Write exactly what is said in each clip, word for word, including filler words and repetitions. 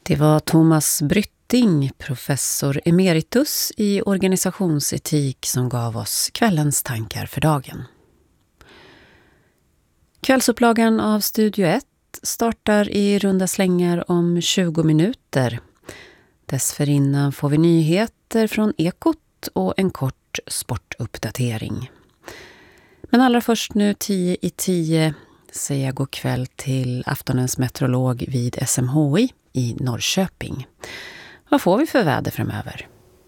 Det var Thomas Brytting, professor emeritus i organisationsetik, som gav oss kvällens tankar för dagen. Kvällsupplagan av Studio ett startar i runda slängar om tjugo minuter. Dessförinnan får vi nyheter från Ekot och en kort sportuppdatering. Men allra först nu tio i tio säger jag god kväll till aftonens meteorolog vid S M H I i Norrköping. Vad får vi för väder framöver?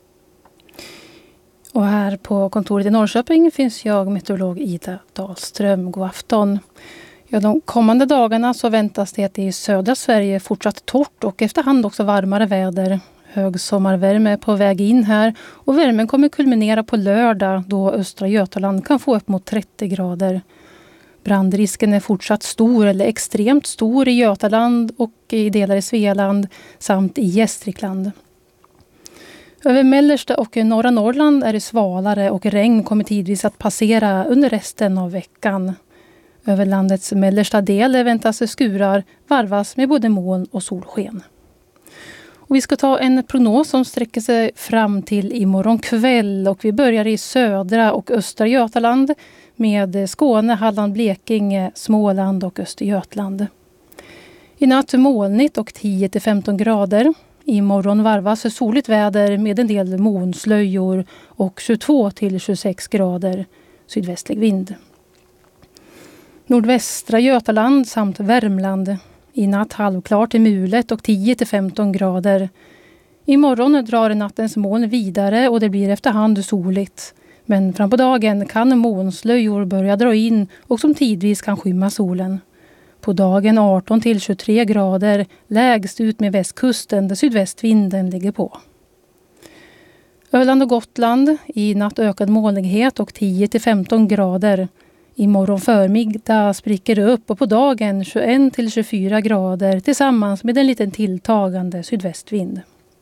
Och här på kontoret i Norrköping finns jag, meteorolog Ida Dahlström. God afton. Ja, de kommande dagarna så väntas det att det i södra Sverige fortsatt torrt och efterhand också varmare väder. Hög sommarvärme är på väg in här och värmen kommer kulminera på lördag då östra Götaland kan få upp mot trettio grader. Brandrisken är fortsatt stor eller extremt stor i Götaland och i delar i Svealand samt i Gästrikland. Över mellersta och norra Norrland är det svalare och regn kommer tidvis att passera under resten av veckan. Över landets mellersta del väntas skurar varvas med både moln och solsken. Och vi ska ta en prognos som sträcker sig fram till imorgon kväll och vi börjar i södra och östra Götaland med Skåne, Halland, Blekinge, Småland och Östergötland. I natt molnigt och tio till femton grader. Imorgon varvas soligt väder med en del molnslöjor och tjugotvå till tjugosex grader sydvästlig vind. Nordvästra Götaland samt Värmland. I natt halvklart i mulet och tio till femton grader. Imorgon drar nattens moln vidare och det blir efterhand soligt. Men fram på dagen kan molnslöjor börja dra in och som tidvis kan skymma solen. På dagen arton till tjugotre grader, lägst ut med västkusten där sydvästvinden ligger på. Öland och Gotland, i natt ökad molnighet och tio till femton grader. Imorgon förmiddag spricker det upp och på dagen tjugoett till tjugofyra grader tillsammans med en liten tilltagande sydvästvind.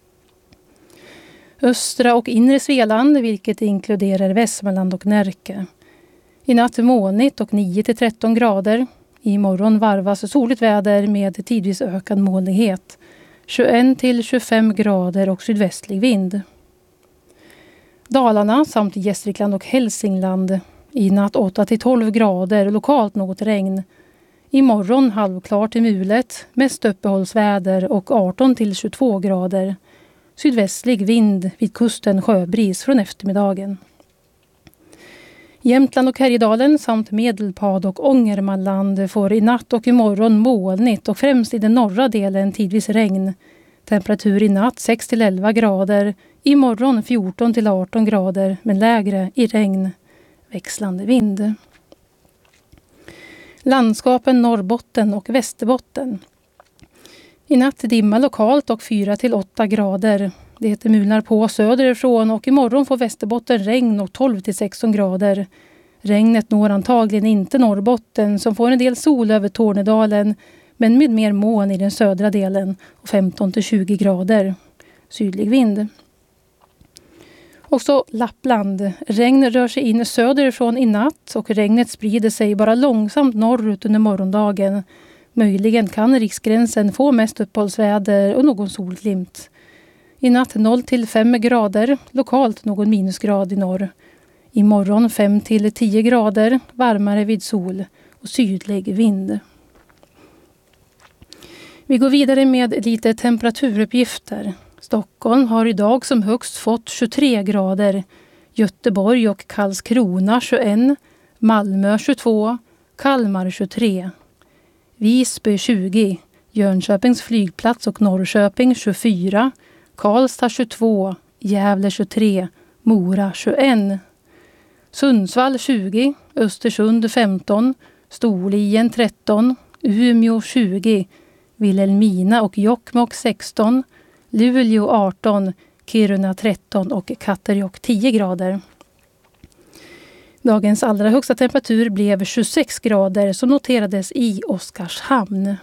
Östra och inre Svealand, vilket inkluderar Västmanland och Närke. I natt molnigt och nio till tretton grader. Imorgon varvas soligt väder med tidvis ökad molnighet. tjugoett till tjugofem grader och sydvästlig vind. Dalarna samt Gästrikland och Hälsingland. I natt åtta till tolv grader och lokalt något regn. Imorgon halvklart i mulet, mest uppehållsväder och arton till tjugotvå grader. Sydvästlig vind vid kusten sjöbris från eftermiddagen. Jämtland och Härjedalen samt Medelpad och Ångermanland får i natt och imorgon molnigt och främst i den norra delen tidvis regn. Temperatur i natt sex till elva grader, imorgon fjorton till arton grader men lägre i regn. Växlande vind. Landskapen Norrbotten och Västerbotten. I natt dimma lokalt och fyra till åtta grader. Det mulnar på söderifrån och imorgon får Västerbotten regn och tolv till sexton grader. Regnet når antagligen inte Norrbotten som får en del sol över Tornedalen men med mer moln i den södra delen och femton till tjugo grader. Sydlig vind. Också Lappland. Regn rör sig in söderifrån i natt och regnet sprider sig bara långsamt norrut under morgondagen. Möjligen kan riksgränsen få mest uppehållsväder och någon solglimt. I natt noll till fem grader, lokalt någon minusgrad i norr. Imorgon fem till tio grader, varmare vid sol och sydlig vind. Vi går vidare med lite temperaturuppgifter. Stockholm har idag som högst fått tjugotre grader, Göteborg och Karlskrona tjugoett, Malmö tjugotvå, Kalmar tjugotre, Visby tjugo, Jönköpings flygplats och Norrköping tjugofyra, Karlstad tjugotvå, Gävle tjugotre, Mora tjugoett, Sundsvall tjugo, Östersund femton, Storlien tretton, Umeå tjugo, Vilhelmina och Jokkmokk sexton, Luleå arton, Kiruna tretton och Katterjåkk tio grader. Dagens allra högsta temperatur blev tjugosex grader som noterades i Oskarshamn.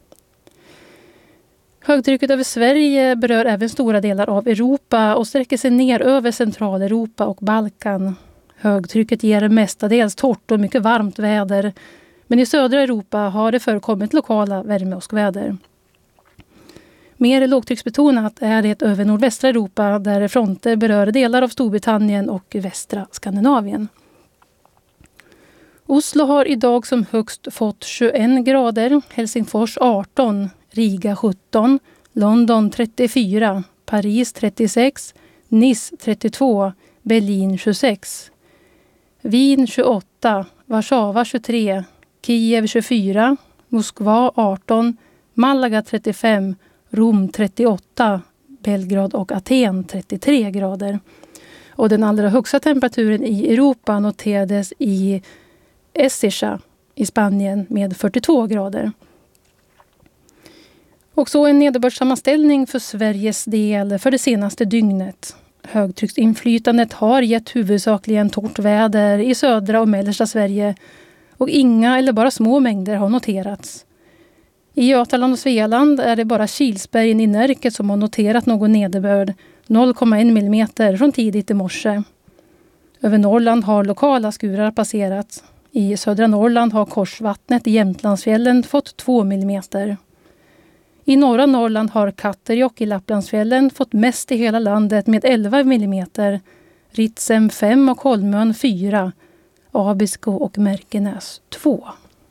Högtrycket över Sverige berör även stora delar av Europa och sträcker sig ner över Centraleuropa och Balkan. Högtrycket ger mestadels torrt och mycket varmt väder, men i södra Europa har det förekommit lokala värmeåskväder. Mer lågtrycksbetonat är det över nordvästra Europa där fronter berör delar av Storbritannien och västra Skandinavien. Oslo har idag som högst fått tjugoen grader, Helsingfors arton, Riga sjutton, London trettiofyra, Paris trettiosex, Nice trettiotvå, Berlin tjugosex, Wien tjugoåtta, Warszawa tjugotre, Kiev tjugofyra, Moskva arton, Malaga trettiofem, Rom trettioåtta, Belgrad och Aten trettiotre grader. Och den allra högsta temperaturen i Europa noterades i Écija i Spanien med fyrtiotvå grader. Och så en nederbördssammanställning för Sveriges del för det senaste dygnet. Högtrycksinflytandet har gett huvudsakligen torrt väder i södra och mellersta Sverige och inga eller bara små mängder har noterats. I Götaland och Svealand är det bara Kilsbergen i Närke som har noterat någon nederbörd, noll komma en millimeter från tidigt i morse. Över Norrland har lokala skurar passerat. I södra Norrland har Korsvattnet i Jämtlandsfjällen fått två millimeter. I norra Norrland har Katterjokk i Lapplandsfjällen fått mest i hela landet med elva millimeter, Ritsem fem och Holmön fyra, Abisko och Märkenäs två.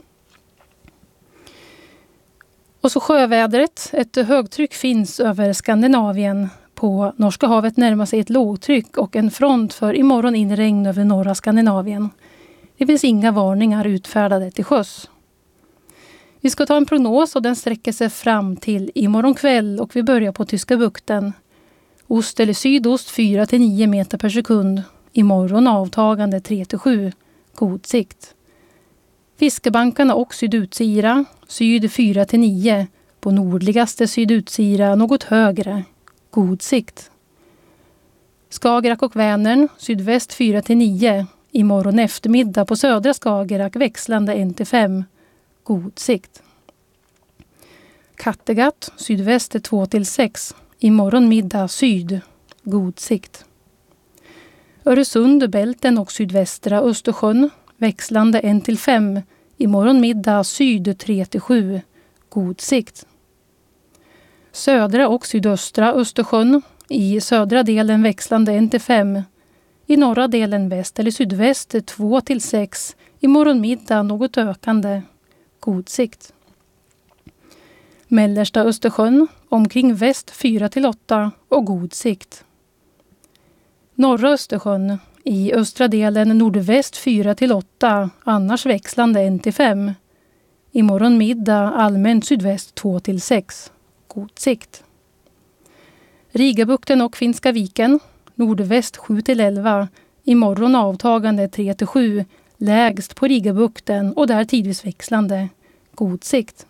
Och så sjövädret. Ett högtryck finns över Skandinavien. På Norska havet närmar sig ett lågtryck och en front för imorgon in regn över norra Skandinavien. Det finns inga varningar utfärdade till sjöss. Vi ska ta en prognos och den sträcker sig fram till imorgon kväll och vi börjar på Tyska bukten. Ost eller sydost fyra till nio meter per sekund. Imorgon avtagande tre till sju. God sikt. Fiskebankarna och sydutsira. Syd fyra till nio. På nordligaste sydutsira något högre. God sikt. Skagerrak och Vänern. Sydväst fyra till nio. Imorgon eftermiddag på södra Skagerrak växlande ett till fem. God sikt. Kattegatt. Sydväst två till sex. Imorgon middag syd. God sikt. Öresund, Bälten och sydvästra Östersjön. Växlande ett till fem. Imorgon middag syd tre till sju. God sikt. Södra och sydöstra Östersjön. I södra delen växlande ett till fem. I norra delen väst eller sydväst två till sex. Imorgon middag något ökande. God sikt. Mellersta Östersjön. Omkring väst fyra till åtta och god sikt. Norra Östersjön. I östra delen nordväst fyra till åtta, annars växlande ett till fem. Imorgon middag allmänt sydväst två till sex. God sikt. Rigabukten och Finska viken. Nordväst sju till elva. Imorgon avtagande tre till sju. Lägst på Rigabukten och där tidvis växlande. God sikt.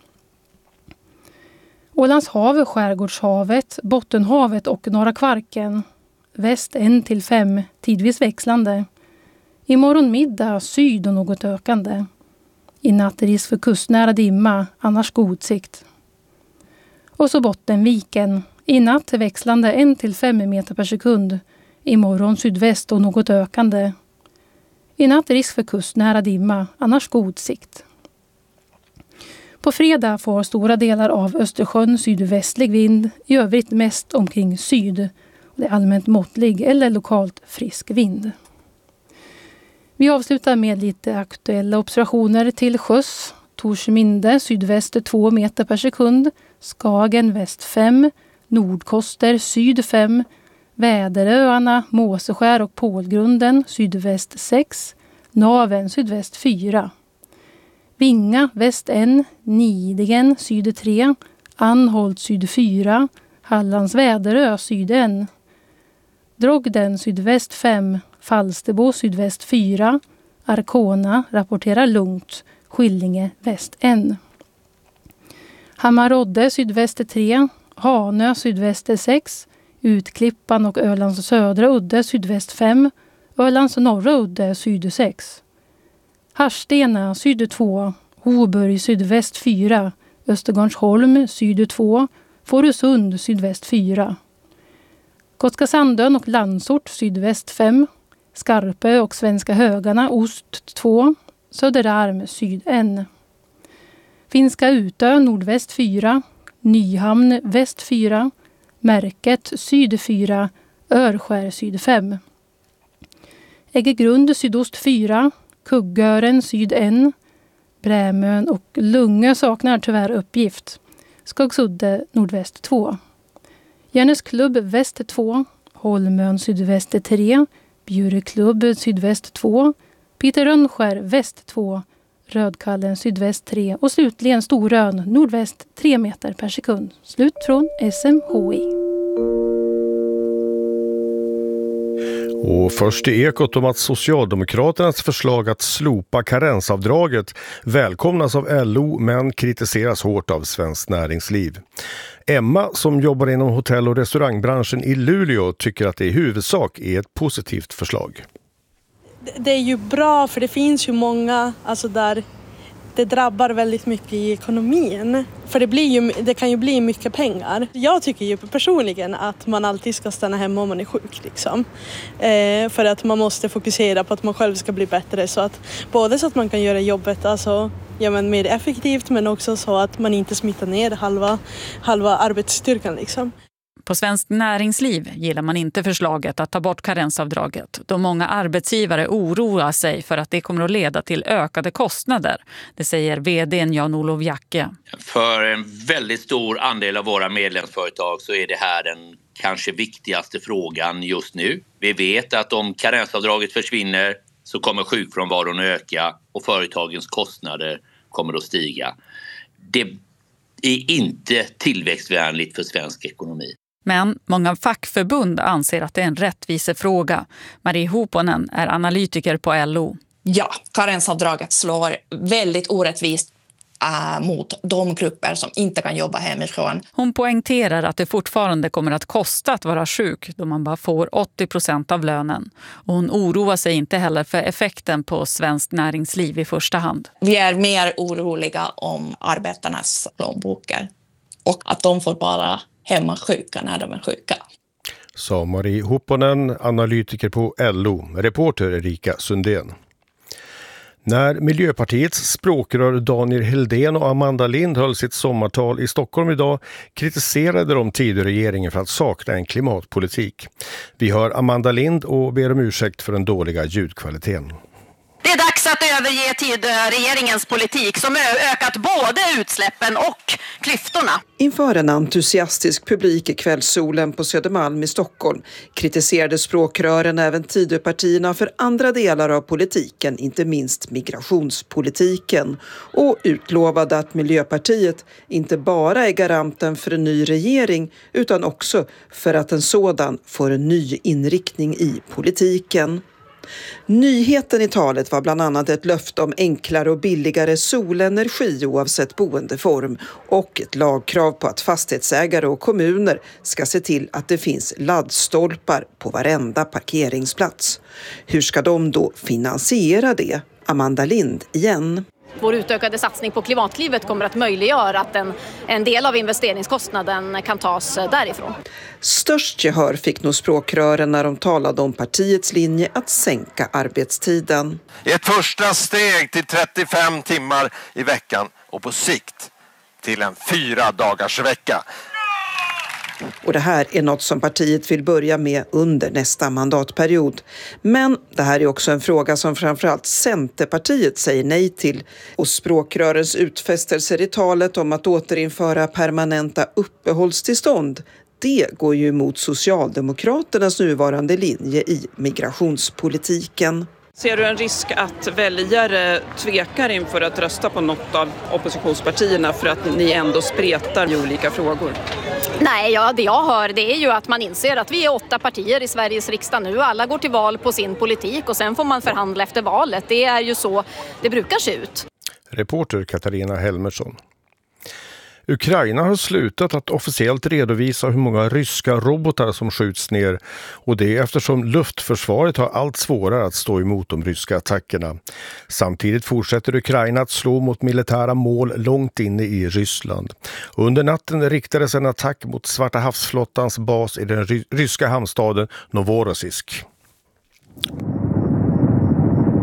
Ålands hav, Skärgårdshavet, Bottenhavet och Norra Kvarken. Väst ett till fem, tidvis växlande. Imorgon middag syd och något ökande. I natt risk för kustnära dimma, annars god sikt. Och så Bottenviken. I natt växlande ett till fem meter per sekund. Imorgon sydväst och något ökande. I natt risk för kustnära dimma, annars god sikt. På fredag får stora delar av Östersjön sydvästlig vind, i övrigt mest omkring syd. Det är allmänt måttlig eller lokalt frisk vind. Vi avslutar med lite aktuella observationer till sjöss. Torsminde sydväst två meter per sekund. Skagen väst fem. Nordkoster syd fem. Väderöarna Måseskär och Pålgrunden sydväst sex. Naven sydväst fyra. Vinga väst ett. Nidingen syd tre. Anholt syd fyra. Hallands Väderö syd ett. Drogden sydväst fem. Falsterbo sydväst fyra. Arkona rapporterar lugnt. Skillinge väst ett. Hammarodde sydväst tre. Hanö sydväst sex. Utklippan och Ölands södra udde sydväst fem. Ölands norra udde syd sex. Harstena syd två. Hoburg sydväst fyra. Östergarnsholm syd två. Fårösund sydväst fyra. Gotska Sandön och Landsort sydväst fem. Skarpö och Svenska Högarna ost två. Söderarm syd ett. Finska Utö nordväst fyra. Nyhamn väst fyra, Märket syd fyra, Örskär syd fem. Äggegrund sydost fyra, Kuggören syd ett, Brämön och Lungö saknar tyvärr uppgift. Skagsudde nordväst två. Järnesklubb väst två, Holmön sydväst tre, Bjureklubb sydväst två, Peter Rönnskär väst två, Rödkallen sydväst tre och slutligen Storön nordväst tre meter per sekund. Slut från S M H I. Och först i Ekot om att Socialdemokraternas förslag att slopa karensavdraget välkomnas av L O men kritiseras hårt av Svenskt Näringsliv. Emma som jobbar inom hotell- och restaurangbranschen i Luleå tycker att det i huvudsak är ett positivt förslag. Det är ju bra för det finns ju många alltså där det drabbar väldigt mycket i ekonomin. För det, blir ju, det kan ju bli mycket pengar. Jag tycker ju personligen att man alltid ska stanna hemma om man är sjuk. Liksom. Eh, för att man måste fokusera på att man själv ska bli bättre. Så att, både så att man kan göra jobbet alltså, ja, men mer effektivt men också så att man inte smittar ner halva, halva arbetsstyrkan. Liksom. På Svenskt Näringsliv gillar man inte förslaget att ta bort karensavdraget då många arbetsgivare oroar sig för att det kommer att leda till ökade kostnader. Det säger vdn Jan-Olof Jacke. För en väldigt stor andel av våra medlemsföretag så är det här den kanske viktigaste frågan just nu. Vi vet att om karensavdraget försvinner så kommer sjukfrånvaron att öka och företagens kostnader kommer att stiga. Det är inte tillväxtvänligt för svensk ekonomi. Men många fackförbund anser att det är en rättvisefråga. Marie Hoponen är analytiker på L O. Ja, karensavdraget slår väldigt orättvist äh, mot de grupper som inte kan jobba hemifrån. Hon poängterar att det fortfarande kommer att kosta att vara sjuk då man bara får åttio procent av lönen. Och hon oroar sig inte heller för effekten på Svenskt Näringsliv i första hand. Vi är mer oroliga om arbetarnas plånböcker och att de får bara hemma sjuka när de är sjuka. Sa Marie Hoponen, analytiker på L O, reporter Erika Sundén. När Miljöpartiets språkrör Daniel Heldén och Amanda Lind höll sitt sommartal i Stockholm idag kritiserade de Tidöregeringen för att sakna en klimatpolitik. Vi hör Amanda Lind och ber om ursäkt för den dåliga ljudkvaliteten. Det är dags att överge Tidöregeringens politik som ökat både utsläppen och klyftorna. Inför en entusiastisk publik i kvällssolen på Södermalm i Stockholm kritiserade språkrören även Tidöpartierna för andra delar av politiken, inte minst migrationspolitiken, och utlovade att Miljöpartiet inte bara är garanten för en ny regering utan också för att en sådan får en ny inriktning i politiken. Nyheten i talet var bland annat ett löfte om enklare och billigare solenergi oavsett boendeform och ett lagkrav på att fastighetsägare och kommuner ska se till att det finns laddstolpar på varenda parkeringsplats. Hur ska de då finansiera det? Amanda Lind igen. Vår utökade satsning på Klimatklivet kommer att möjliggöra att en, en del av investeringskostnaden kan tas därifrån. Störst gehör fick nog språkrören när de talade om partiets linje att sänka arbetstiden. Ett första steg till trettiofem timmar i veckan och på sikt till en fyra dagars vecka. Och det här är något som partiet vill börja med under nästa mandatperiod. Men det här är också en fråga som framförallt Centerpartiet säger nej till. Och språkrörens utfästelser i talet om att återinföra permanenta uppehållstillstånd, det går ju emot Socialdemokraternas nuvarande linje i migrationspolitiken. Ser du en risk att väljare tvekar inför att rösta på något av oppositionspartierna för att ni ändå spretar i olika frågor? Nej, ja, det jag hör det är ju att man inser att vi är åtta partier i Sveriges riksdag nu. Alla går till val på sin politik och sen får man förhandla efter valet. Det är ju så det brukar se ut. Reporter Katarina Helmersson. Ukraina har slutat att officiellt redovisa hur många ryska robotar som skjuts ner, och det är eftersom luftförsvaret har allt svårare att stå emot de ryska attackerna. Samtidigt fortsätter Ukraina att slå mot militära mål långt inne i Ryssland. Under natten riktades en attack mot Svarta havsflottans bas i den ry- ryska hamnstaden Novorossiysk.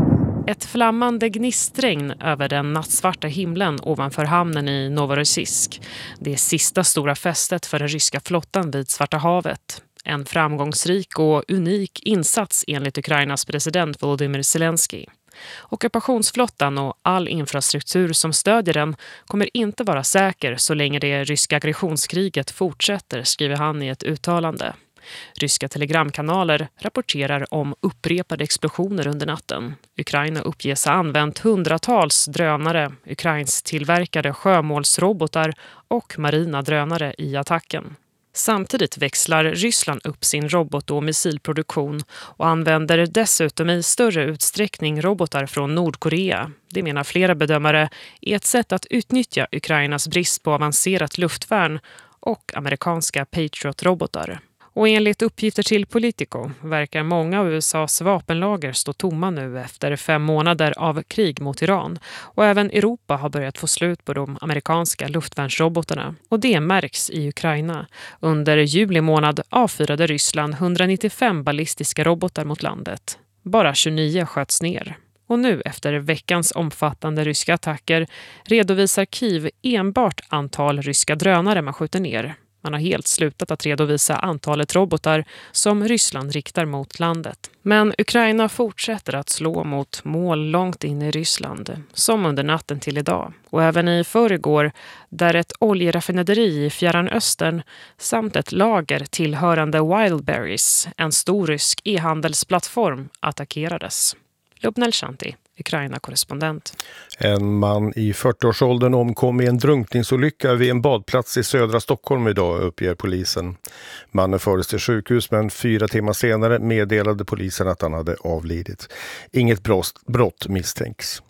Ett flammande gnistregn över den nattsvarta himlen ovanför hamnen i Novorossiysk. Det är sista stora fästet för den ryska flottan vid Svarta havet. En framgångsrik och unik insats enligt Ukrainas president Volodymyr Zelensky. Ockupationsflottan och all infrastruktur som stödjer den kommer inte vara säker så länge det ryska aggressionskriget fortsätter, skriver han i ett uttalande. Ryska telegramkanaler rapporterar om upprepade explosioner under natten. Ukraina uppges ha använt hundratals drönare, Ukrains tillverkade sjömålsrobotar och marina drönare i attacken. Samtidigt växlar Ryssland upp sin robot- och missilproduktion och använder dessutom i större utsträckning robotar från Nordkorea. Det menar flera bedömare är ett sätt att utnyttja Ukrainas brist på avancerat luftvärn och amerikanska Patriot-robotar. Och enligt uppgifter till Politico verkar många av U S A:s vapenlager stå tomma nu efter fem månader av krig mot Iran. Och även Europa har börjat få slut på de amerikanska luftvärnsrobotarna. Och det märks i Ukraina. Under juli månad avfyrade Ryssland etthundranittiofem ballistiska robotar mot landet. Bara tjugonio sköts ner. Och nu efter veckans omfattande ryska attacker redovisar Kiev enbart antal ryska drönare man skjuter ner. Man har helt slutat att redovisa antalet robotar som Ryssland riktar mot landet. Men Ukraina fortsätter att slå mot mål långt in i Ryssland, som under natten till idag. Och även i förrgår, där ett oljeraffinaderi i Fjärran Östern samt ett lager tillhörande Wildberries, en stor rysk e-handelsplattform, attackerades. Lubnel Shanti, Ukraina-korrespondent. En man i fyrtioårsåldern omkom i en drunkningsolycka vid en badplats i södra Stockholm idag, uppger polisen. Mannen fördes till sjukhus, men fyra timmar senare meddelade polisen att han hade avlidit. Inget brott misstänks.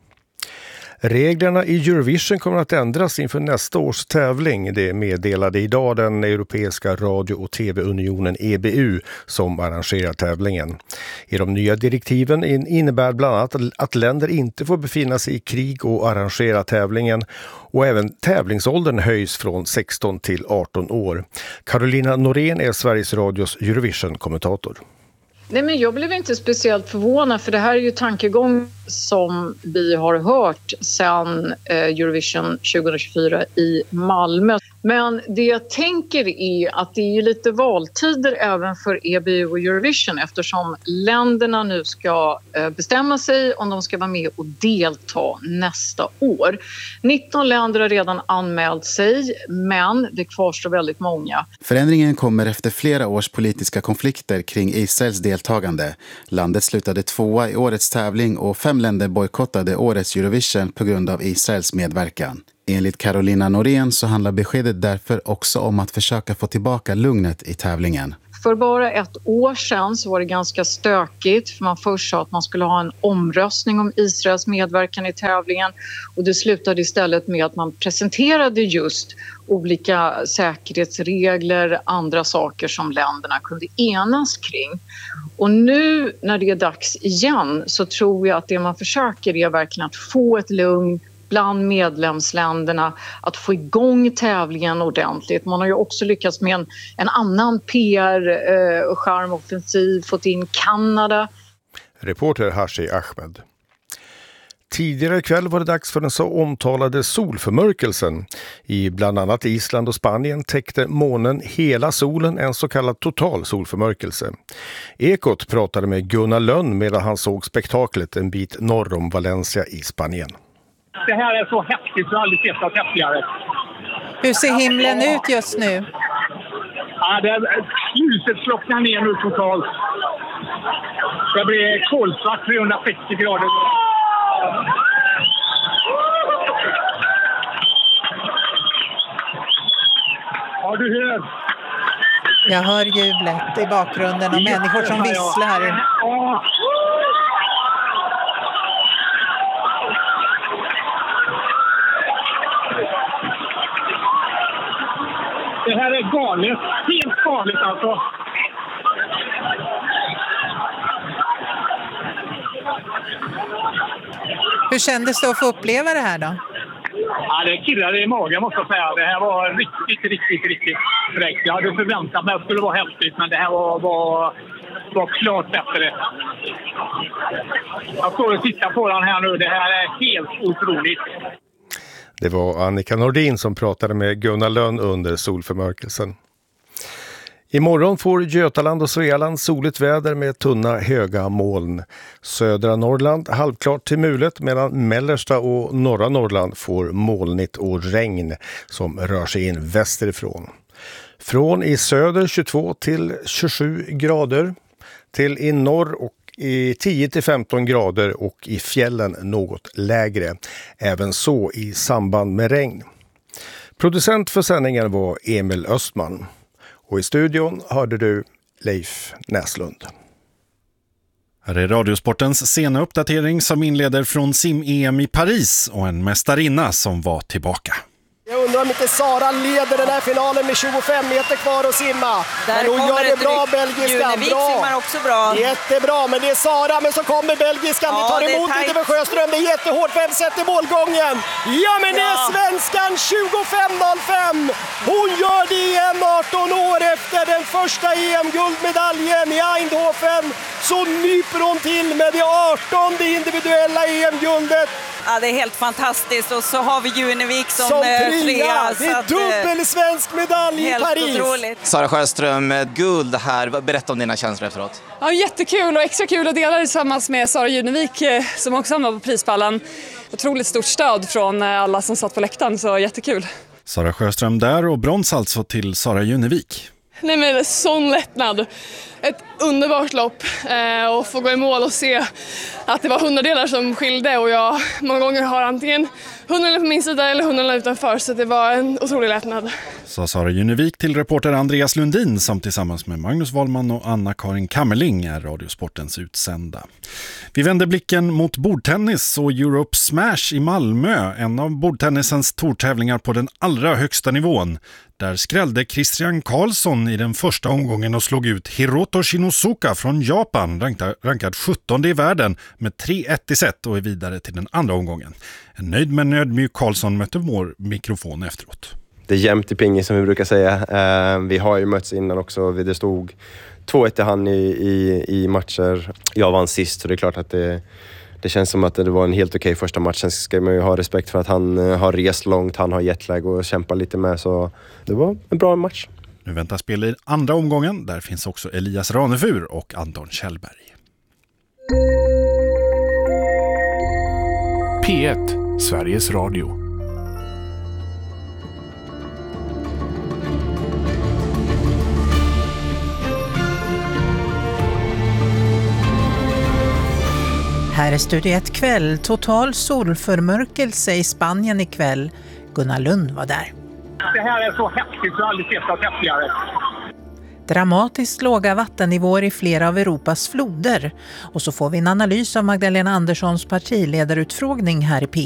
Reglerna i Eurovision kommer att ändras inför nästa års tävling. Det meddelade idag den Europeiska radio- och tv-unionen E B U som arrangerar tävlingen. I de nya direktiven innebär bland annat att länder inte får befinna sig i krig och arrangera tävlingen. Och även tävlingsåldern höjs från sexton till arton år. Carolina Norén är Sveriges Radios Eurovision-kommentator. Nej, men jag blev inte speciellt förvånad, för det här är ju tankegång som vi har hört sedan Eurovision tjugohundratjugofyra i Malmö. Men det jag tänker är att det är ju lite valtider även för E B U och Eurovision, eftersom länderna nu ska bestämma sig om de ska vara med och delta nästa år. nitton länder har redan anmält sig, men det kvarstår väldigt många. Förändringen kommer efter flera års politiska konflikter kring Israels deltagande. Landet slutade tvåa i årets tävling och fem länder bojkottade årets Eurovision på grund av Israels medverkan. Enligt Carolina Norén så handlar beskedet därför också om att försöka få tillbaka lugnet i tävlingen. För bara ett år sedan så var det ganska stökigt, för man först sa att man skulle ha en omröstning om Israels medverkan i tävlingen, och det slutade istället med att man presenterade just olika säkerhetsregler, andra saker som länderna kunde enas kring. Och nu när det är dags igen så tror jag att det man försöker är verkligen att få ett lugn bland medlemsländerna, att få igång tävlingen ordentligt. Man har ju också lyckats med en, en annan P R-charmoffensiv, eh, fått in Kanada. Reporter Hashi Ahmed. Tidigare kväll var det dags för den så omtalade solförmörkelsen. I bland annat Island och Spanien täckte månen hela solen, en så kallad total solförmörkelse. Ekot pratade med Gunnar Lönn medan han såg spektaklet en bit norr om Valencia i Spanien. Det här är så häftigt, jag har aldrig sett något häftigare. Hur ser himlen ut just nu? Ja, det, ljuset slocknar ner nu totalt. Det blir kolsvart, trehundrasextio grader. Ja, du hör. Jag hör jublet i bakgrunden och människor som visslar. Ja. Det här är galet. Helt galet alltså. Hur kändes det att få uppleva det här då? Ja, det kirrade i magen måste jag säga. Det här var riktigt, riktigt, riktigt fräckt. Jag hade förväntat mig att det skulle vara häftigt, men det här var, var, var klart bättre. Jag står och tittar på den här nu. Det här är helt otroligt. Det var Annika Nordin som pratade med Gunnar Lönn under solförmörkelsen. Imorgon får Götaland och Svealand soligt väder med tunna höga moln. Södra Norrland halvklart till mulet medan mellersta och norra Norrland får molnigt och regn som rör sig in västerifrån. Från i söder tjugotvå till tjugosju grader, till i norr och i tio till femton grader och i fjällen något lägre. Även så i samband med regn. Producent för sändningen var Emil Östman. Och i studion hörde du Leif Näslund. Här är Radiosportens sena uppdatering som inleder från sim-E M i Paris och en mästarinna som var tillbaka. Jag undrar om inte Sara leder den här finalen med tjugofem meter kvar att simma. Där men hon gör det bra, belgiskan. Junevik Bra. simmar också bra. Jättebra, men det är Sara, men så kommer belgiskan. Ja, det tar emot lite för Sjöström. Det är jättehårt. Vem sätter målgången? Ja, men det är svenskan tjugofem noll fem. Hon gör det igen arton år efter den första E M-guldmedaljen i Eindhoven. Så nyper hon till med det artonde individuella E M-guldet. Ja, det är helt fantastiskt. Och så har vi Junevik som, som trea. trea. Det är dubbel svensk medalj i Paris. Otroligt. Sara Sjöström, guld här. Berätta om dina känslor efteråt. Ja, jättekul och extra kul att dela det tillsammans med Sara Junevik som också hamnar på prispallen. Otroligt stort stöd från alla som satt på läktaren, så jättekul. Sara Sjöström där och brons alltså till Sara Junevik. Nej, men sån lättnad. Ett underbart lopp eh, och få gå i mål och se att det var hundradelar som skilde, och jag många gånger har antingen hundradelar på min sida eller hundradelar utanför, så det var en otrolig lättnad. Sa Sara Junevik till reporter Andreas Lundin som tillsammans med Magnus Wahlman och Anna-Karin Kammerling är Radiosportens utsända. Vi vänder blicken mot bordtennis och Europe Smash i Malmö, en av bordtennisens tortävlingar på den allra högsta nivån. Där skrällde Christian Karlsson i den första omgången och slog ut Hiroto Shinosuka från Japan, rankad, rankad sjuttonde i världen med tre ett i set och är vidare till den andra omgången. En nöjd men ödmjuk Karlsson mötte vår mikrofon efteråt. Det är jämnt i pingis som vi brukar säga. Eh, vi har ju mötts innan också. Det stod två ett i hand i, i, i matcher. Jag vann sist, så det är klart att det, det känns som att det var en helt okej första match. Sen ska man ju ha respekt för att han har rest långt, han har jetlag och kämpar lite med. Så det var en bra match. Nu väntar spel i andra omgången. Där finns också Elias Ranefur och Anton Kjellberg. P ett, Sveriges Radio. Här är Studio ett kväll. Total solförmörkelse i Spanien ikväll. Gunnar Lund var där. Det här är så häftigt, så jag har aldrig sett något häftigare. Dramatiskt låga vattennivåer i flera av Europas floder. Och så får vi en analys av Magdalena Anderssons partiledarutfrågning här i P